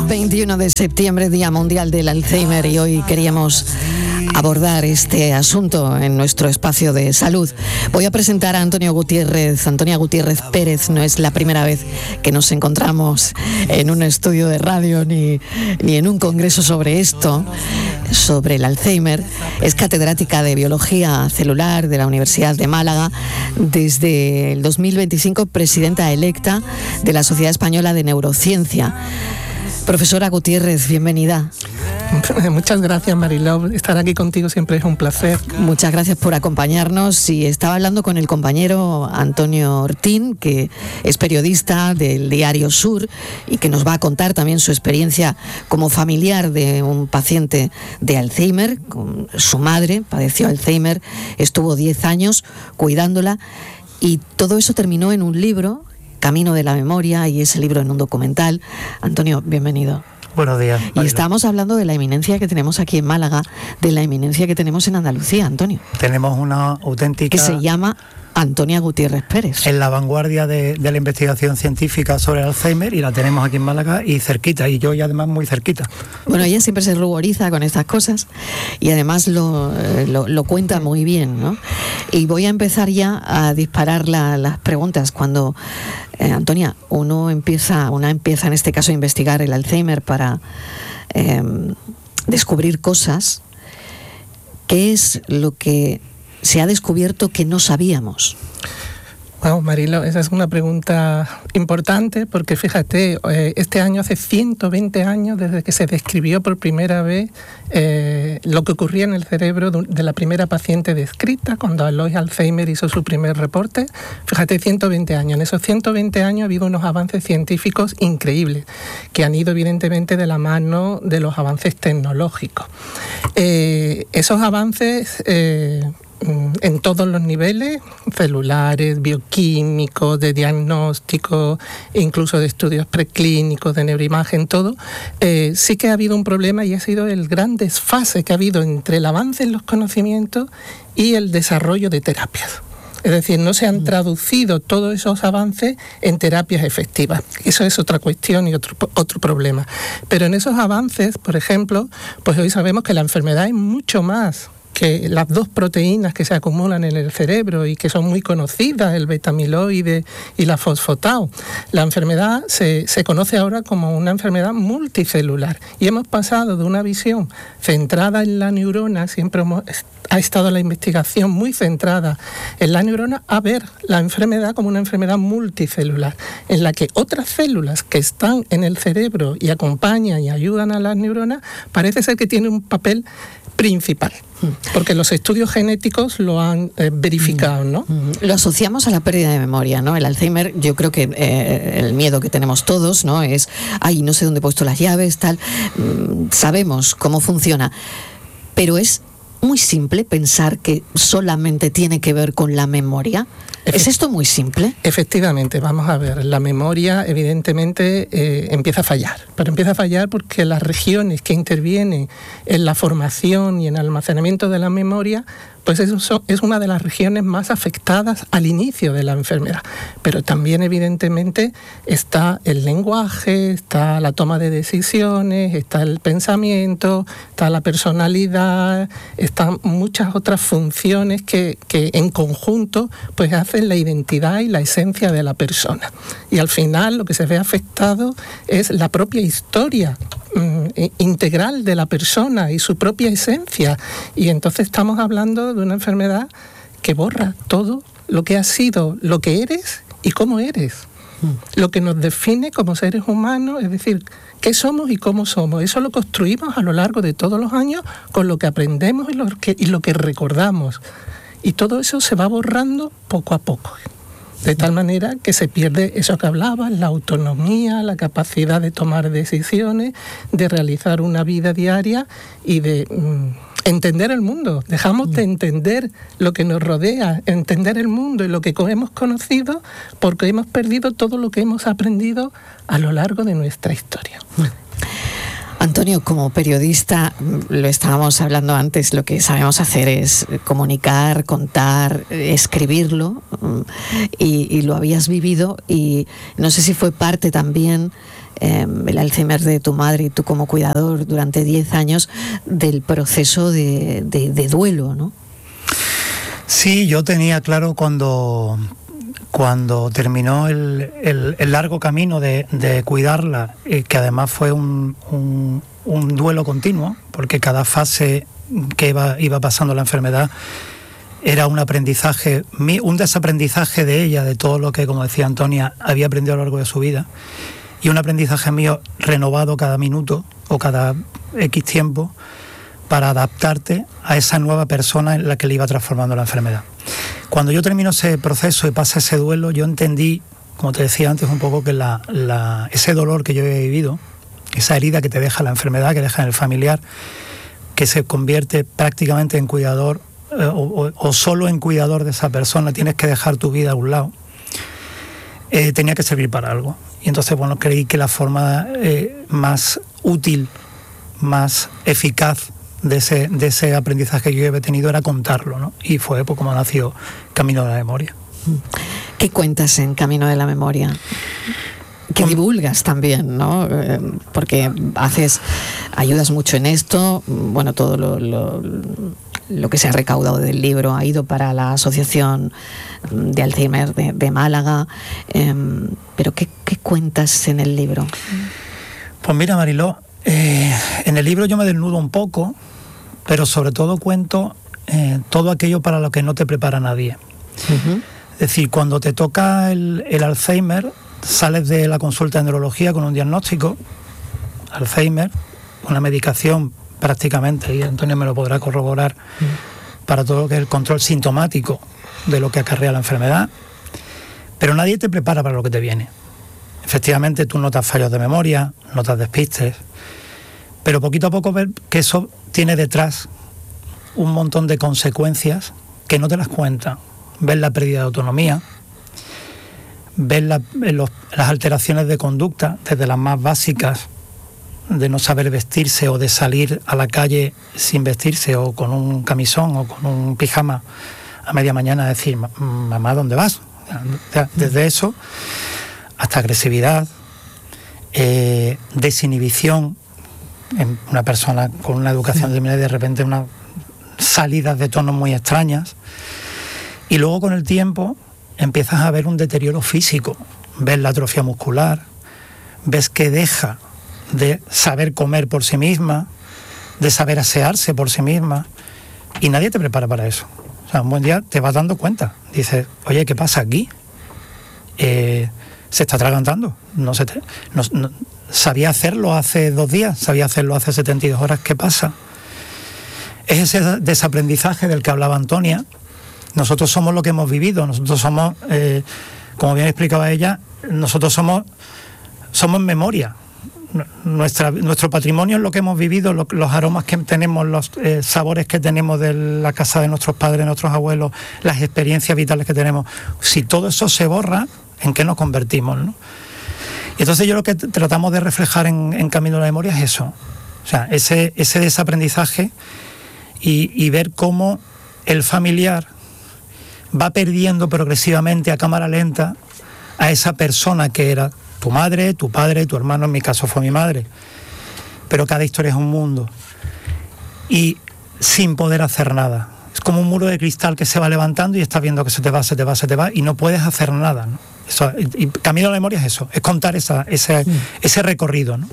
21 de septiembre, Día Mundial del Alzheimer, y hoy queríamos abordar este asunto en nuestro espacio de salud. Voy a presentar a Antonia Gutiérrez Pérez. No es la primera vez que nos encontramos en un estudio de radio ni en un congreso sobre esto, sobre el Alzheimer. Es catedrática de Biología Celular de la Universidad de Málaga. Desde el 2025, presidenta electa de la Sociedad Española de Neurociencia. Profesora Gutiérrez, bienvenida. Muchas gracias, Mariló. Estar aquí contigo siempre es un placer. Muchas gracias por acompañarnos. Y estaba hablando con el compañero Antonio Ortín, que es periodista del Diario Sur y que nos va a contar también su experiencia como familiar de un paciente de Alzheimer. Su madre padeció Alzheimer, estuvo 10 años cuidándola y todo eso terminó en un libro, Camino de la Memoria, y ese libro en un documental. Antonio, bienvenido. Buenos días, Mariló. Y estamos hablando de la eminencia que tenemos aquí en Málaga, de la eminencia que tenemos en Andalucía, Antonio. Tenemos una auténtica... que se llama Antonia Gutiérrez Pérez. En la vanguardia de la investigación científica sobre el Alzheimer, y la tenemos aquí en Málaga y cerquita, y yo y además muy cerquita. Bueno, ella siempre se ruboriza con estas cosas y además lo cuenta muy bien, ¿no? Y voy a empezar ya a disparar las preguntas. Cuando, Antonia, una empieza en este caso a investigar el Alzheimer para descubrir cosas, ¿qué es lo que se ha descubierto que no sabíamos? Bueno, Marilo, esa es una pregunta importante porque fíjate, este año hace 120 años desde que se describió por primera vez lo que ocurría en el cerebro de la primera paciente descrita, cuando Alois Alzheimer hizo su primer reporte. Fíjate, 120 años. En esos 120 años ha habido unos avances científicos increíbles que han ido evidentemente de la mano de los avances tecnológicos. Esos avances... en todos los niveles, celulares, bioquímicos, de diagnóstico, incluso de estudios preclínicos, de neuroimagen, todo, sí que ha habido un problema y ha sido el gran desfase que ha habido entre el avance en los conocimientos y el desarrollo de terapias. Es decir, no se han traducido todos esos avances en terapias efectivas. Eso es otra cuestión y otro problema. Pero en esos avances, por ejemplo, pues hoy sabemos que la enfermedad es mucho más que las dos proteínas que se acumulan en el cerebro y que son muy conocidas, el beta-amiloide y la fosfotao. La enfermedad se conoce ahora como una enfermedad multicelular y hemos pasado de una visión centrada en la neurona, ha estado la investigación muy centrada en la neurona, a ver la enfermedad como una enfermedad multicelular, en la que otras células que están en el cerebro y acompañan y ayudan a las neuronas, parece ser que tienen un papel principal, porque los estudios genéticos lo han verificado, ¿no? Lo asociamos a la pérdida de memoria, ¿no? El Alzheimer, yo creo que el miedo que tenemos todos, ¿no? Es, ay, no sé dónde he puesto las llaves, tal. Sabemos cómo funciona, pero es muy simple pensar que solamente tiene que ver con la memoria. ¿Es esto muy simple? Efectivamente, vamos a ver, la memoria evidentemente empieza a fallar, pero empieza a fallar porque las regiones que intervienen en la formación y en el almacenamiento de la memoria, pues eso es una de las regiones más afectadas al inicio de la enfermedad. Pero también evidentemente está el lenguaje, está la toma de decisiones, está el pensamiento, está la personalidad, están muchas otras funciones que en conjunto pues hacen la identidad y la esencia de la persona. Y al final lo que se ve afectado es la propia historia integral de la persona y su propia esencia, y entonces estamos hablando de una enfermedad que borra todo lo que has sido, lo que eres y cómo eres, lo que nos define como seres humanos, es decir, qué somos y cómo somos. Eso lo construimos a lo largo de todos los años con lo que aprendemos y lo que recordamos, y todo eso se va borrando poco a poco. De tal manera que se pierde eso que hablabas, la autonomía, la capacidad de tomar decisiones, de realizar una vida diaria y de entender el mundo. Dejamos de entender lo que nos rodea, entender el mundo y lo que hemos conocido, porque hemos perdido todo lo que hemos aprendido a lo largo de nuestra historia. Antonio, Antonio, como periodista, lo estábamos hablando antes, lo que sabemos hacer es comunicar, contar, escribirlo, y lo habías vivido, y no sé si fue parte también el Alzheimer de tu madre y tú como cuidador durante 10 años del proceso de duelo, ¿no? Sí, yo tenía claro cuando terminó el largo camino de cuidarla, que además fue un duelo continuo, porque cada fase que iba pasando la enfermedad era un aprendizaje, un desaprendizaje de ella, de todo lo que, como decía Antonia, había aprendido a lo largo de su vida, y un aprendizaje mío renovado cada minuto o cada X tiempo, para adaptarte a esa nueva persona en la que le iba transformando la enfermedad. Cuando yo termino ese proceso y pasa ese duelo, yo entendí, como te decía antes un poco, que ese dolor que yo había vivido, esa herida que te deja la enfermedad, que deja en el familiar, que se convierte prácticamente en cuidador o solo en cuidador de esa persona, tienes que dejar tu vida a un lado, tenía que servir para algo. Y entonces, bueno, creí que la forma más útil, más eficaz de ese aprendizaje que yo había tenido era contarlo, ¿no? Y fue pues como nació Camino de la Memoria. ¿Qué cuentas en Camino de la Memoria? Que divulgas también, ¿no? Porque ayudas mucho en esto. Bueno, todo lo que se ha recaudado del libro ha ido para la Asociación de Alzheimer de Málaga. Pero ¿qué cuentas en el libro? Pues mira, Mariló, en el libro yo me desnudo un poco, pero sobre todo cuento todo aquello para lo que no te prepara nadie. Uh-huh. Es decir, cuando te toca el Alzheimer, sales de la consulta de neurología con un diagnóstico, Alzheimer, una medicación prácticamente, y Antonio me lo podrá corroborar, para todo lo que es el control sintomático de lo que acarrea la enfermedad, pero nadie te prepara para lo que te viene. Efectivamente, tú notas fallos de memoria, notas despistes, pero poquito a poco ver que eso tiene detrás un montón de consecuencias que no te las cuentan. Ves la pérdida de autonomía, ves las alteraciones de conducta, desde las más básicas, de no saber vestirse o de salir a la calle sin vestirse o con un camisón o con un pijama a media mañana, decir, mamá, ¿dónde vas? Desde eso hasta agresividad, desinhibición en una persona con una educación de repente unas salidas de tono muy extrañas, y luego con el tiempo empiezas a ver un deterioro físico, ves la atrofia muscular, ves que deja de saber comer por sí misma, de saber asearse por sí misma, y nadie te prepara para eso. O sea, un buen día te vas dando cuenta, dices, oye, ¿qué pasa aquí? Se está atragantando, sabía hacerlo hace 2 días, sabía hacerlo hace 72 horas, ¿qué pasa? Es ese desaprendizaje del que hablaba Antonia. Nosotros somos lo que hemos vivido, nosotros somos, como bien explicaba ella, nosotros somos memoria. Nuestro patrimonio es lo que hemos vivido, los aromas que tenemos, los sabores que tenemos de la casa de nuestros padres, nuestros abuelos, las experiencias vitales que tenemos. Si todo eso se borra, ¿en qué nos convertimos, no? Y entonces yo lo que tratamos de reflejar en Camino de la Memoria es eso, o sea, ese desaprendizaje y ver cómo el familiar va perdiendo progresivamente a cámara lenta a esa persona que era tu madre, tu padre, tu hermano, en mi caso fue mi madre, pero cada historia es un mundo, y sin poder hacer nada. Es como un muro de cristal que se va levantando y estás viendo que se te va y no puedes hacer nada, ¿no? Eso, y Camino de la Memoria es eso, es contar ese recorrido, ¿no?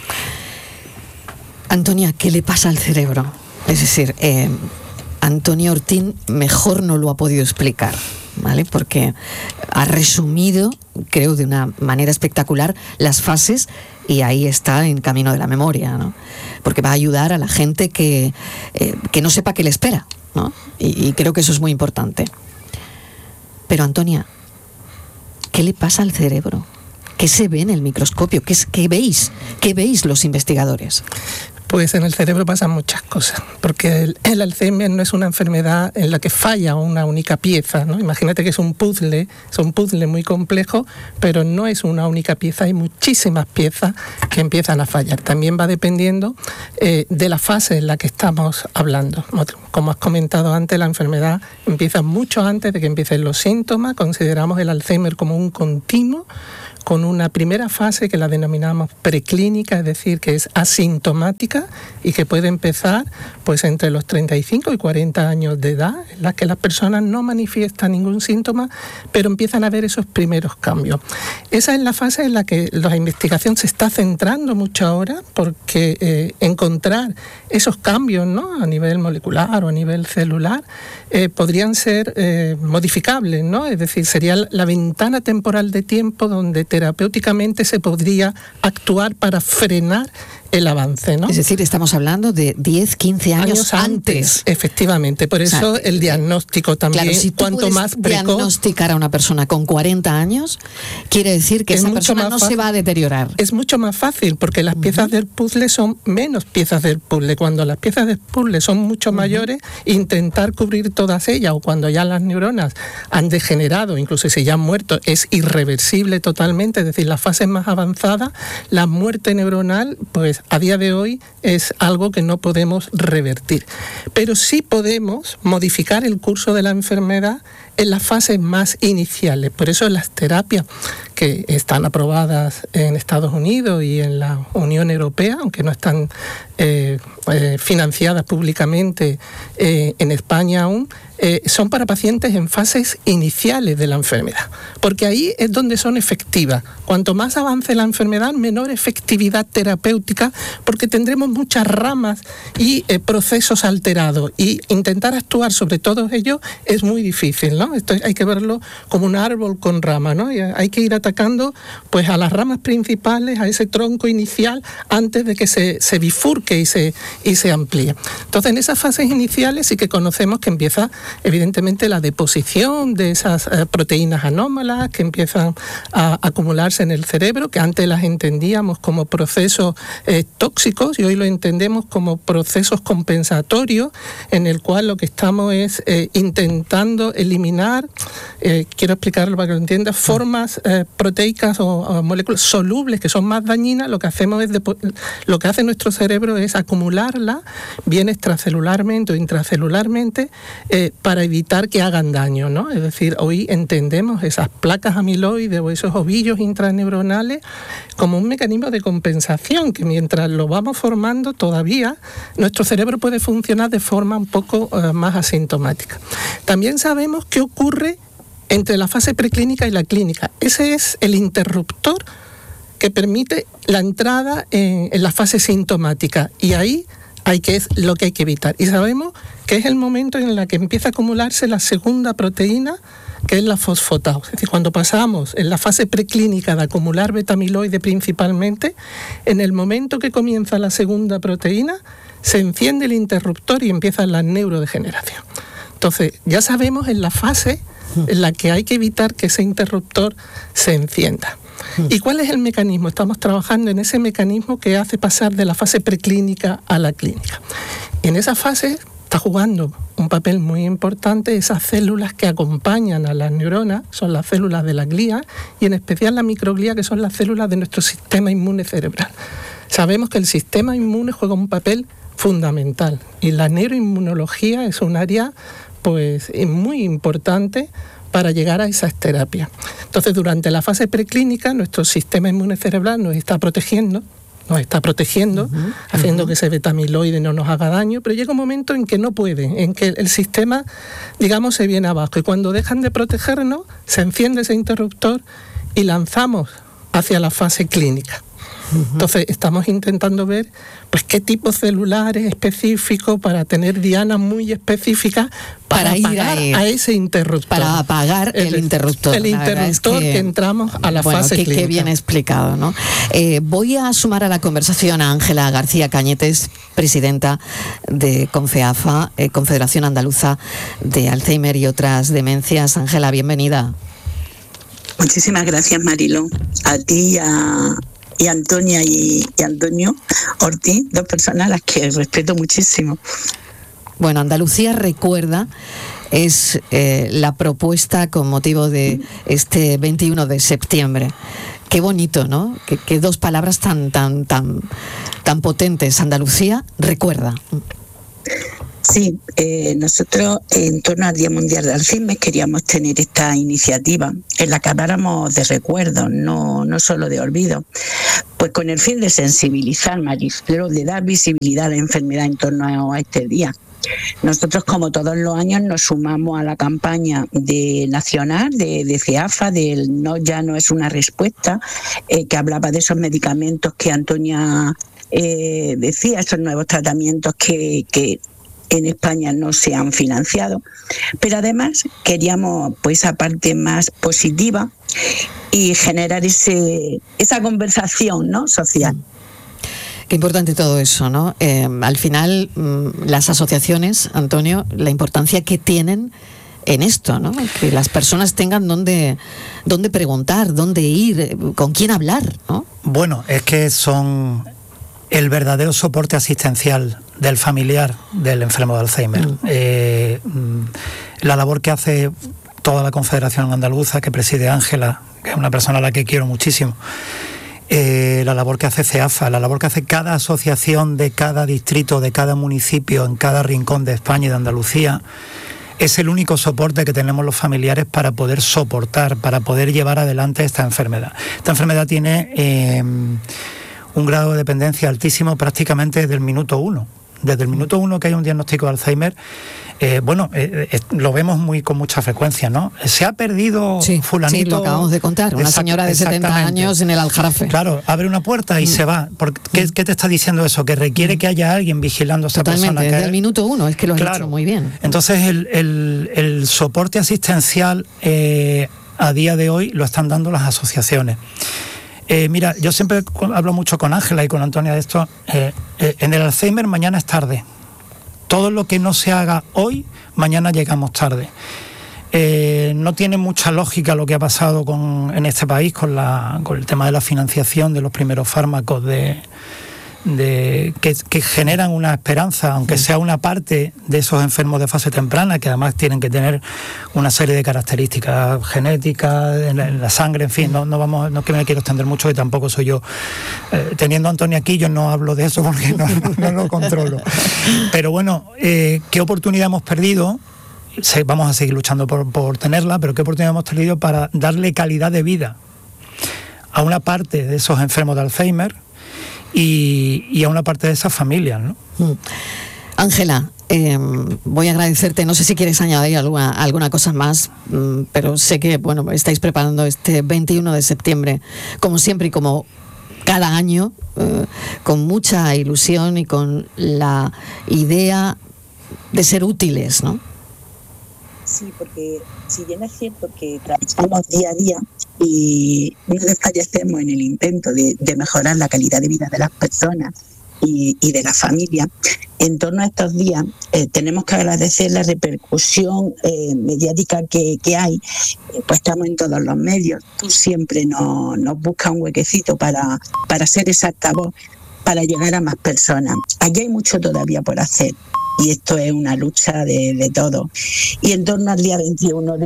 Antonia, ¿qué le pasa al cerebro? Es decir, Antonio Ortín mejor no lo ha podido explicar, ¿vale? Porque ha resumido, creo de una manera espectacular, las fases, y ahí está en Camino de la Memoria, ¿no? Porque va a ayudar a la gente que no sepa qué le espera, ¿no? Y creo que eso es muy importante. Pero Antonia, ¿qué le pasa al cerebro? ¿Qué se ve en el microscopio? ¿Qué veis? ¿Qué veis los investigadores? Pues en el cerebro pasan muchas cosas, porque el Alzheimer no es una enfermedad en la que falla una única pieza, ¿no? Imagínate que es un puzzle muy complejo, pero no es una única pieza, hay muchísimas piezas que empiezan a fallar. También va dependiendo de la fase en la que estamos hablando. Como has comentado antes, la enfermedad empieza mucho antes de que empiecen los síntomas. Consideramos el Alzheimer como un continuo, con una primera fase que la denominamos preclínica, es decir, que es asintomática y que puede empezar pues entre los 35 y 40 años de edad, en la que las personas no manifiestan ningún síntoma, pero empiezan a ver esos primeros cambios. Esa es la fase en la que la investigación se está centrando mucho ahora, porque encontrar esos cambios, ¿no?, a nivel molecular o a nivel celular podrían ser modificables, ¿no? Es decir, sería la ventana temporal de tiempo donde terapéuticamente se podría actuar para frenar el avance, ¿no? Es decir, estamos hablando de 10, 15 años antes. Efectivamente, por eso, o sea, el diagnóstico también, claro, si tú cuanto más precoz. Diagnosticar a una persona con 40 años, quiere decir que esa persona no se va a deteriorar. Es mucho más fácil, porque las piezas del puzzle son menos piezas del puzzle. Cuando las piezas del puzzle son mucho mayores, intentar cubrir todas ellas, o cuando ya las neuronas han degenerado, incluso si ya han muerto, es irreversible totalmente. Es decir, las fases más avanzadas, la muerte neuronal, pues a día de hoy es algo que no podemos revertir. Pero sí podemos modificar el curso de la enfermedad en las fases más iniciales. Por eso las terapias que están aprobadas en Estados Unidos y en la Unión Europea, aunque no están financiadas públicamente en España aún, son para pacientes en fases iniciales de la enfermedad, porque ahí es donde son efectivas. Cuanto más avance la enfermedad, menor efectividad terapéutica, porque tendremos muchas ramas y procesos alterados, y intentar actuar sobre todos ellos es muy difícil, ¿no? Esto hay que verlo como un árbol con ramas, ¿no? Y hay que ir atacando pues a las ramas principales, a ese tronco inicial, antes de que se bifurque y se amplíe. Entonces, en esas fases iniciales sí que conocemos que empieza evidentemente la deposición de esas proteínas anómalas que empiezan a acumularse en el cerebro, que antes las entendíamos como procesos tóxicos, y hoy lo entendemos como procesos compensatorios, en el cual lo que estamos es intentando eliminar, quiero explicarlo para que lo entiendas, formas proteicas o moléculas solubles que son más dañinas. Lo que hacemos es lo que hace nuestro cerebro es acumularla, bien extracelularmente o intracelularmente, para evitar que hagan daño, ¿no? Es decir, hoy entendemos esas placas amiloides o esos ovillos intraneuronales como un mecanismo de compensación, que mientras lo vamos formando todavía nuestro cerebro puede funcionar de forma un poco más asintomática. También sabemos qué ocurre entre la fase preclínica y la clínica. Ese es el interruptor que permite la entrada en la fase sintomática, y ahí es lo que hay que evitar. Y sabemos que es el momento en el que empieza a acumularse la segunda proteína, que es la fosfatasa. Es decir, cuando pasamos en la fase preclínica de acumular beta-amiloide principalmente, en el momento que comienza la segunda proteína, se enciende el interruptor y empieza la neurodegeneración. Entonces, ya sabemos en la fase en la que hay que evitar que ese interruptor se encienda. ¿Y cuál es el mecanismo? Estamos trabajando en ese mecanismo que hace pasar de la fase preclínica a la clínica. En esa fase está jugando un papel muy importante esas células que acompañan a las neuronas, son las células de la glía, y en especial la microglía, que son las células de nuestro sistema inmune cerebral. Sabemos que el sistema inmune juega un papel fundamental, y la neuroinmunología es un área pues muy importante para llegar a esas terapias. Entonces, durante la fase preclínica, nuestro sistema inmune cerebral nos está protegiendo, haciendo que ese beta-amiloide no nos haga daño, pero llega un momento en que no puede, en que el sistema, digamos, se viene abajo, y cuando dejan de protegernos, se enciende ese interruptor y lanzamos hacia la fase clínica. Entonces estamos intentando ver pues qué tipos celulares específicos para tener dianas muy específicas para ir a ese interruptor. Para apagar el interruptor. El interruptor que entramos a la fase clínica. Qué bien explicado, ¿no? Voy a sumar a la conversación a Ángela García Cañetes, presidenta de CONFEAFA, Confederación Andaluza de Alzheimer y otras demencias. Ángela, bienvenida. Muchísimas gracias, Marilo. A ti y Antonia y Antonio Ortiz, dos personas a las que respeto muchísimo. Bueno, Andalucía recuerda es la propuesta con motivo de este 21 de septiembre. Qué bonito, ¿no? Que dos palabras tan potentes. Andalucía recuerda. Sí, nosotros en torno al Día Mundial del Alzheimer queríamos tener esta iniciativa en la que habláramos de recuerdos, no solo de olvido, pues con el fin de sensibilizar, Mariflor, de dar visibilidad a la enfermedad en torno a este día. Nosotros, como todos los años, nos sumamos a la campaña nacional de CEAFA, ya no es una respuesta, que hablaba de esos medicamentos que Antonia decía, esos nuevos tratamientos que en España no se han financiado. Pero además queríamos pues esa parte más positiva y generar esa conversación, ¿no?, social. Qué importante todo eso, ¿no? Al final, las asociaciones, Antonio, la importancia que tienen en esto, ¿no? Que las personas tengan dónde preguntar, dónde ir, con quién hablar, ¿no? Bueno, es que son el verdadero soporte asistencial del familiar del enfermo de Alzheimer. La labor que hace toda la Confederación Andaluza, que preside Ángela, que es una persona a la que quiero muchísimo, la labor que hace CEAFA, la labor que hace cada asociación de cada distrito, de cada municipio, en cada rincón de España y de Andalucía, es el único soporte que tenemos los familiares para poder soportar, para poder llevar adelante esta enfermedad. Esta enfermedad tiene un grado de dependencia altísimo prácticamente desde el minuto 1. Desde el minuto 1 que hay un diagnóstico de Alzheimer, lo vemos con mucha frecuencia, ¿no? Se ha perdido fulanito. Sí, lo acabamos de contar, una señora de 70 años en el Aljarafe. Claro, abre una puerta y se va. ¿Qué te está diciendo eso? Que requiere que haya alguien vigilando a esa persona. Totalmente, desde el minuto 1, es que lo has dicho muy bien. Entonces el soporte asistencial a día de hoy lo están dando las asociaciones. Mira, yo siempre hablo mucho con Ángela y con Antonia de esto. En el Alzheimer mañana es tarde. Todo lo que no se haga hoy, mañana llegamos tarde. No tiene mucha lógica lo que ha pasado en este país con el tema de la financiación de los primeros fármacos que generan una esperanza, aunque sea una parte de esos enfermos de fase temprana, que además tienen que tener una serie de características genéticas en la sangre, en fin, no que me quiero extender mucho, que tampoco soy yo. Teniendo a Antonio aquí, yo no hablo de eso porque no lo controlo. Pero bueno, ¿qué oportunidad hemos perdido? Vamos a seguir luchando por tenerla, pero ¿qué oportunidad hemos perdido para darle calidad de vida a una parte de esos enfermos de Alzheimer y a una parte de esas familias, ¿no? Ángela, voy a agradecerte, no sé si quieres añadir alguna cosa más, pero sé que estáis preparando este 21 de septiembre, como siempre y como cada año, con mucha ilusión y con la idea de ser útiles, ¿no? Sí, porque si bien es cierto que trabajamos día a día y no desfallecemos en el intento de mejorar la calidad de vida de las personas y de la familia, en torno a estos días tenemos que agradecer la repercusión mediática que hay. Pues estamos en todos los medios. Tú siempre nos buscas un huequecito para ser esa altavoz, para llegar a más personas. Allí hay mucho todavía por hacer. Y esto es una lucha de todo. Y en torno al día 21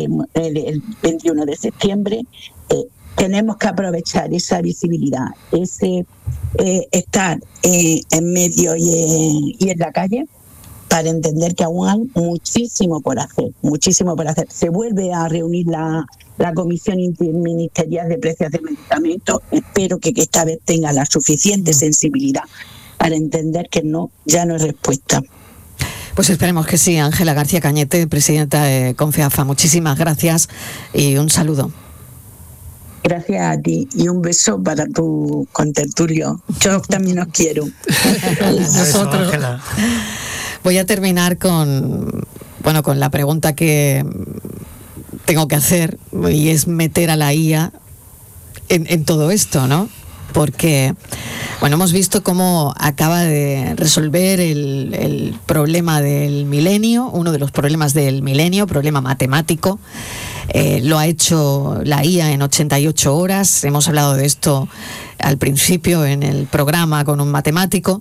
de septiembre tenemos que aprovechar esa visibilidad, ese estar en medio y en la calle, para entender que aún hay muchísimo por hacer, muchísimo por hacer. Se vuelve a reunir la Comisión Interministerial de Precios de Medicamentos. Espero que esta vez tenga la suficiente sensibilidad para entender que ya no es respuesta. Pues esperemos que sí. Ángela García Cañete, presidenta de CONFEAFA, muchísimas gracias y un saludo. Gracias a ti y un beso para tu contertulio. Yo también os quiero. Nosotros. Voy a terminar con la pregunta que tengo que hacer, y es meter a la IA en todo esto, ¿no? Porque, hemos visto cómo acaba de resolver el problema del milenio, uno de los problemas del milenio, problema matemático, lo ha hecho la IA en 88 horas. Hemos hablado de esto al principio en el programa con un matemático.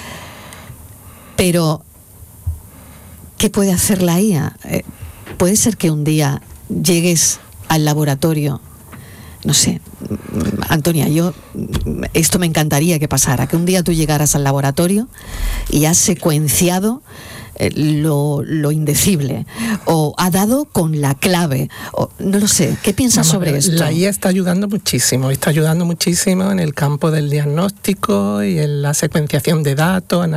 Pero, ¿qué puede hacer la IA? Puede ser que un día llegues al laboratorio, no sé, Antonia, esto me encantaría que pasara, que un día tú llegaras al laboratorio y has secuenciado lo indecible, o ha dado con la clave, o no lo sé. ¿Qué piensas sobre esto? La IA está ayudando muchísimo en el campo del diagnóstico y en la secuenciación de datos,